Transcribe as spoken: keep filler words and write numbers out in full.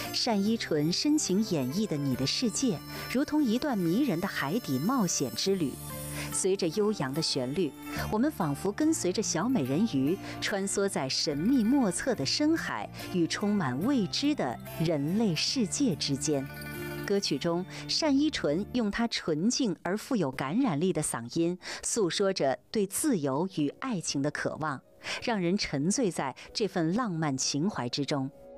单依纯深情演绎的你的世界，如同一段迷人的海底冒险之旅。随着悠扬的旋律，我们仿佛跟随着小美人鱼穿梭在神秘莫测的深海与充满未知的人类世界之间。歌曲中，单依纯用她纯净而富有感染力的嗓音，诉说着对自由与爱情的渴望，让人沉醉在这份浪漫情怀之中。